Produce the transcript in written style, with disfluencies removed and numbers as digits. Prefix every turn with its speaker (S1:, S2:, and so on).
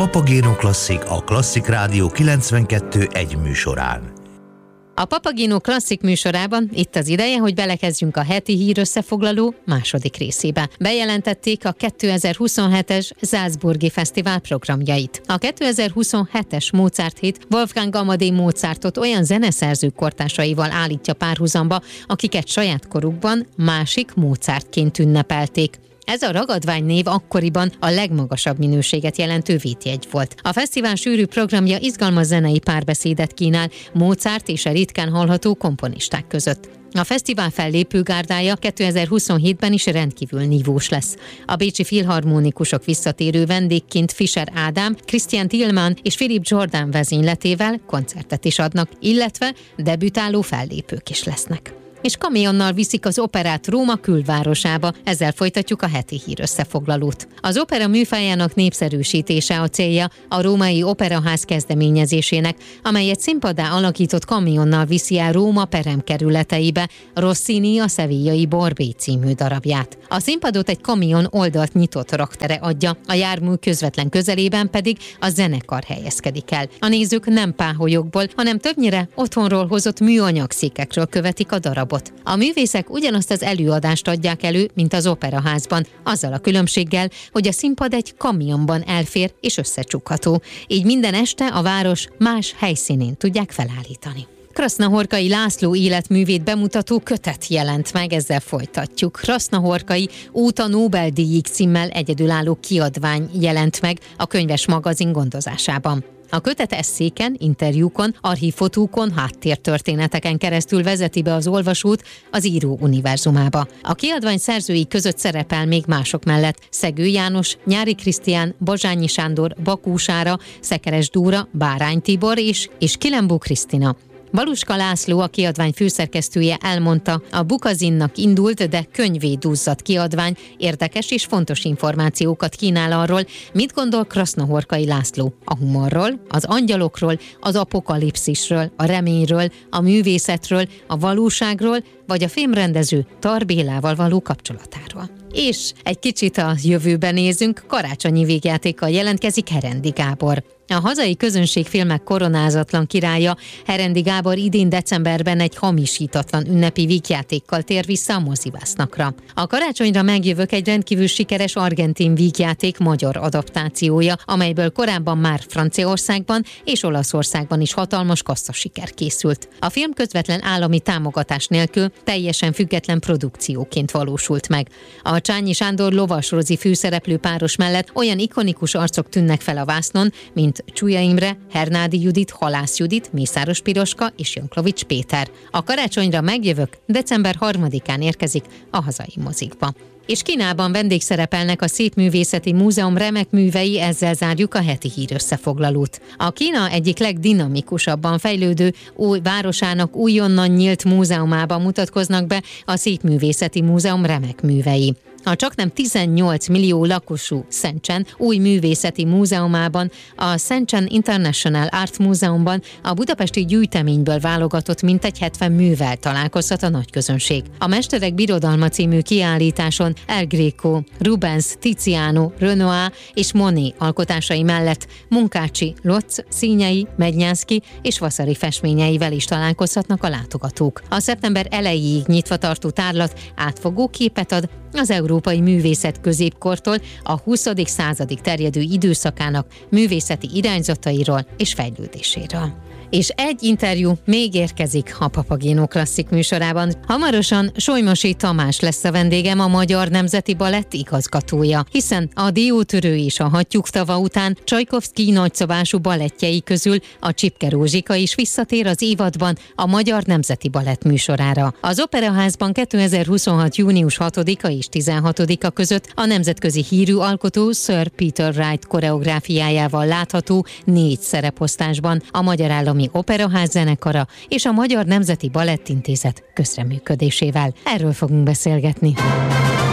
S1: Papagéno Klasszik a Klasszik Rádió 92.1 műsorán.
S2: A Papagéno Klasszik műsorában itt az ideje, hogy belekezdjünk a heti hírösszefoglaló második részébe. Bejelentették a 2027-es Salzburgi Fesztivál programjait. A 2027-es Mozart hét Wolfgang Amadé Mozartot olyan zeneszerzők kortársaival állítja párhuzamba, akiket saját korukban másik Mozartként ünnepelték. Ez a ragadványnév akkoriban a legmagasabb minőséget jelentő védjegy volt. A fesztivál sűrű programja izgalmas zenei párbeszédet kínál Mozart és a ritkán hallható komponisták között. A fesztivál fellépőgárdája 2027-ben is rendkívül nívós lesz. A bécsi filharmonikusok visszatérő vendégként Fischer Ádám, Christian Tillmann és Philip Jordan vezényletével koncertet is adnak, illetve debütáló fellépők is lesznek. És kamionnal viszik az operát Róma külvárosába, ezzel folytatjuk a heti hírösszefoglalót. Az opera műfájának népszerűsítése a célja a Római Operaház kezdeményezésének, amelyet színpaddá alakított kamionnal viszi el Róma peremkerületeibe Rossini a sevillai Borbé című darabját. A színpadot egy kamion oldalt nyitott raktere adja, a jármű közvetlen közelében pedig a zenekar helyezkedik el. A nézők nem páholyokból, hanem többnyire otthonról hozott műanyag székekről követik a darabot. A művészek ugyanazt az előadást adják elő, mint az operaházban, azzal a különbséggel, hogy a színpad egy kamionban elfér és összecsukható. Így minden este a város más helyszínén tudják felállítani. Krasznahorkai László életművét bemutató kötet jelent meg, ezzel folytatjuk. Krasznahorkai Út a Nobel-díjig címmel egyedülálló kiadvány jelent meg a Könyves Magazin gondozásában. A kötet esszéken, interjúkon, archívfotókon, háttértörténeteken keresztül vezeti be az olvasót az író univerzumába. A kiadvány szerzői között szerepel még mások mellett Szegő János, Nyári Krisztián, Bazsányi Sándor, Bakó Sára, Szekeres Dóra, Bárány Tibor és Kilembó Krisztina. Valuska László, a kiadvány főszerkesztője elmondta, a Bukazinnak indult, de könyvé duzzadt kiadvány érdekes és fontos információkat kínál arról, mit gondol Krasznahorkai László a humorról, az angyalokról, az apokalipszisről, a reményről, a művészetről, a valóságról, vagy a filmrendező Tar Bélával való kapcsolatáról. És egy kicsit a jövőbe nézünk, karácsonyi végjátékkal jelentkezik Herendi Gábor. A hazai közönségfilmek koronázatlan királya Herendi Gábor idén decemberben egy hamisítatlan ünnepi vígjátékkal tér vissza a mozivásznakra. A karácsonyra megjövök egy rendkívül sikeres argentin vígjáték magyar adaptációja, amelyből korábban már Franciaországban és Olaszországban is hatalmas kasszasiker készült. A film közvetlen állami támogatás nélkül teljesen független produkcióként valósult meg. A Csányi Sándor Lovas Rozi főszereplő páros mellett olyan ikonikus arcok tűnnek fel a vásznon, mint Csúlya Imre, Hernádi Judit, Halász Judit, Mészáros Piroska és Jankovics Péter. A karácsonyra megjövök december 3-án érkezik a hazai mozikba. És Kínában vendégszerepelnek a Szépművészeti Múzeum remek művei, ezzel zárjuk a heti hírösszefoglalót. A Kína egyik legdinamikusabban fejlődő új városának újonnan nyílt múzeumában mutatkoznak be a Szépművészeti Múzeum remek művei. A csaknem 18 millió lakosú Szentsen új művészeti múzeumában, a Szentsen International Art Múzeumban a budapesti gyűjteményből válogatott mintegy 70 művel találkozhat a nagyközönség. A Mesterek Birodalma című kiállításon El Greco, Rubens, Tiziano, Renoir és Monet alkotásai mellett Munkácsi, Lotz, Színyei, Mednyánszky és Vasari festményeivel is találkozhatnak a látogatók. A szeptember elejéig nyitva tartó tárlat átfogó képet ad az európai művészet középkortól a 20. századig terjedő időszakának művészeti irányzatairól és fejlődéséről. És egy interjú még érkezik a Papagéno Klasszik műsorában. Hamarosan Solymosi Tamás lesz a vendégem, a Magyar Nemzeti Balett igazgatója, hiszen a Diótörő és a Hattyúk tava után Csajkovszkij nagyszabású balettjei közül a Csipke Rózsika is visszatér az évadban a Magyar Nemzeti Balett műsorára. Az Operaházban 2026. június 6-a és 16-a között a nemzetközi hírű alkotó Sir Peter Wright koreográfiájával látható 4 szereposztásban a Magyar Állami Operaház zenekara és a Magyar Nemzeti Balettintézet közreműködésével. Erről fogunk beszélgetni.